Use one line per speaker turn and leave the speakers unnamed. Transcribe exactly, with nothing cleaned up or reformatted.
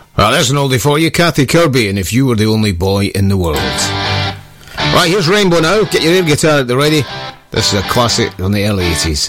Well, there's an oldie for you, Kathy Kirby, and If You Were the Only Boy in the World. Right, here's Rainbow now. Get your air guitar at the ready. This is a classic from the early eighties.